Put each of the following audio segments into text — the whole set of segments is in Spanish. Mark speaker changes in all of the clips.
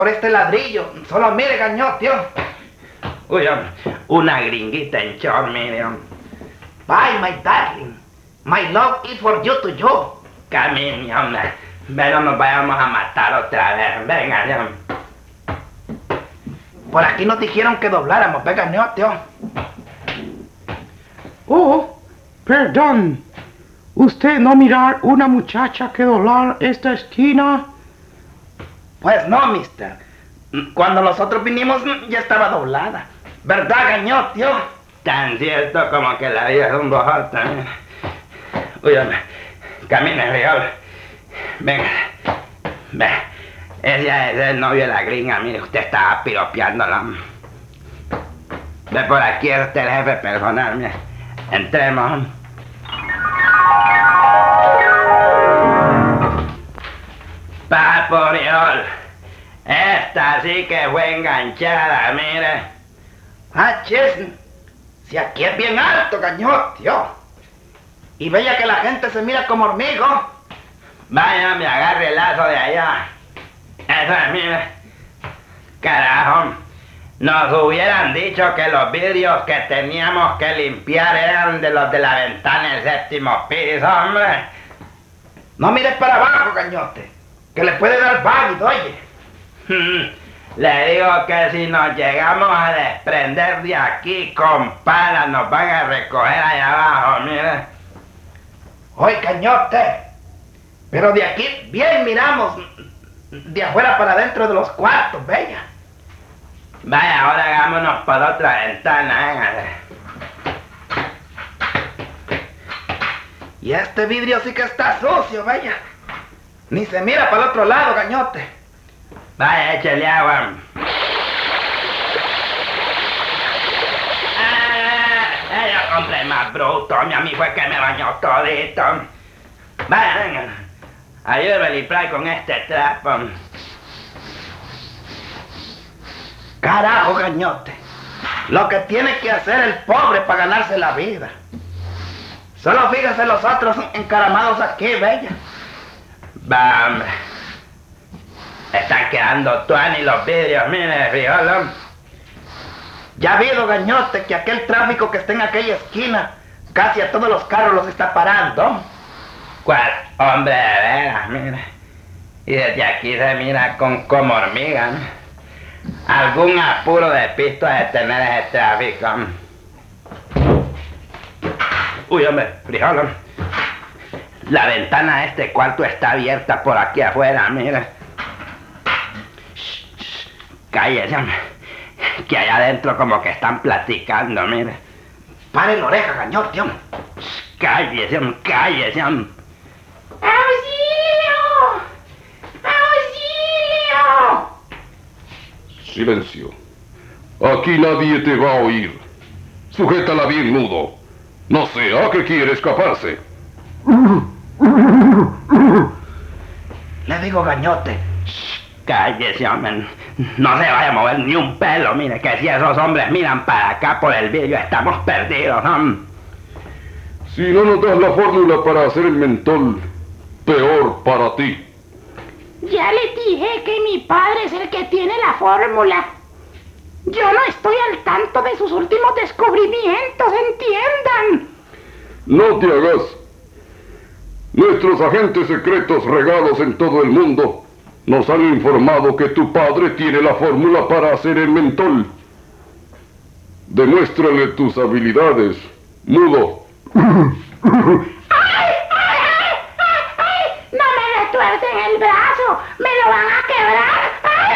Speaker 1: por este ladrillo. Solo mire, gañó, tío.
Speaker 2: Uy, hombre, una gringuita en short, mire, hombre.
Speaker 1: Bye, my darling. My love is for you to you.
Speaker 2: Camine, hombre. Pero nos vayamos a matar otra vez. Venga, hombre.
Speaker 1: Por aquí nos dijeron que dobláramos. Venga, no, tío.
Speaker 3: Oh, perdón. ¿Usted no mirar una muchacha que doblar esta esquina?
Speaker 1: Pues no, mister. Cuando nosotros vinimos ya estaba doblada. ¿Verdad, gañó, tío?
Speaker 2: Tan cierto como que la vida es un bojota. Uy, hombre. Camine, frijol. Venga. Ve. Ese es el novio de la gringa. Mire, usted estaba piropeándola. Ve por aquí, este es el jefe personal, mire. Entremos. Papo, frijol. Esta sí que fue enganchada, mire.
Speaker 1: Ah, chis. Si aquí es bien alto, gañó, tío. Y vaya que la gente se mira como hormigo.
Speaker 2: Vaya, me agarre el lazo de allá. Eso es, mire. Carajo. Nos hubieran dicho que los vidrios que teníamos que limpiar eran de los de la ventana del 7º piso, hombre.
Speaker 1: No mires para abajo, gañote. Que le puede dar válido, oye.
Speaker 2: Le digo que si nos llegamos a desprender de aquí con palas nos van a recoger allá abajo, mire.
Speaker 1: Oye, gañote. Pero de aquí bien miramos de afuera para adentro de los cuartos, bella.
Speaker 2: Vaya, ahora hagámonos por otra ventana, véngale.
Speaker 1: Y este vidrio sí que está sucio, bella. Ni se mira para el otro lado, gañote.
Speaker 2: Vaya, échale agua. El hombre más bruto, a mí fue que me bañó todito. Vaya, venga. Ayúdame a limpiar con este trapo.
Speaker 1: Carajo, gañote. Lo que tiene que hacer el pobre para ganarse la vida. Solo fíjese los otros encaramados aquí, bella.
Speaker 2: Va, hombre. Están quedando tuanis los vidrios, mire, frijol.
Speaker 1: Ya ha habido, gañote, que aquel tráfico que está en aquella esquina, casi a todos los carros los está parando.
Speaker 2: ¿Cuál? Hombre, de veras, mire. Y desde aquí se mira como hormiga, ¿no? Algún apuro de pisto a detener ese tráfico. Uy, hombre, frijol. La ventana de este cuarto está abierta por aquí afuera, mire. Cállese, hombre. Que allá adentro como que están platicando, mire.
Speaker 1: Pare la oreja, gañote, hombre.
Speaker 2: Cállese, hombre, cállese, hombre.
Speaker 4: ¡Auxilio! ¡Auxilio!
Speaker 5: Silencio. Aquí nadie te va a oír. Sujétala bien, nudo. No sea que quiere escaparse.
Speaker 1: Le digo, gañote.
Speaker 2: Cállese, hombre. No se vaya a mover ni un pelo. Mire, que si esos hombres miran para acá por el vidrio, estamos perdidos, hombre.
Speaker 5: Si no nos das la fórmula para hacer el mentol, peor para ti.
Speaker 4: Ya le dije que mi padre es el que tiene la fórmula. Yo no estoy al tanto de sus últimos descubrimientos, entiendan.
Speaker 5: No te hagas. Nuestros agentes secretos regados en todo el mundo nos han informado que tu padre tiene la fórmula para hacer el mentol. Demuéstrale tus habilidades, mudo.
Speaker 4: ¡Ay! ¡No me retuercen el brazo! ¡Me lo van a quebrar! ¡Ay,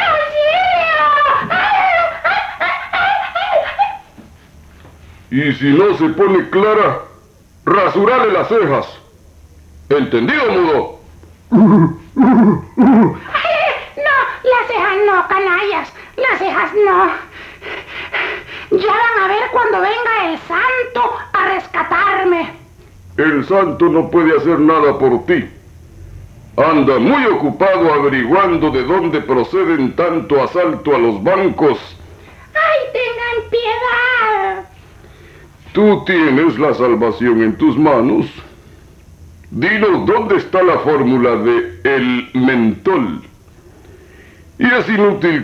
Speaker 4: auxilio!
Speaker 5: Y si no se pone clara, rasurale las cejas. ¿Entendido, mudo?
Speaker 4: ¡Ay! No, las cejas no, canallas. Las cejas no. Ya van a ver cuando venga el santo a rescatarme.
Speaker 5: El santo no puede hacer nada por ti. Anda muy ocupado averiguando de dónde proceden tanto asalto a los bancos.
Speaker 4: ¡Ay, tengan piedad!
Speaker 5: Tú tienes la salvación en tus manos. Dinos dónde está la fórmula de el mentol. Y es inútil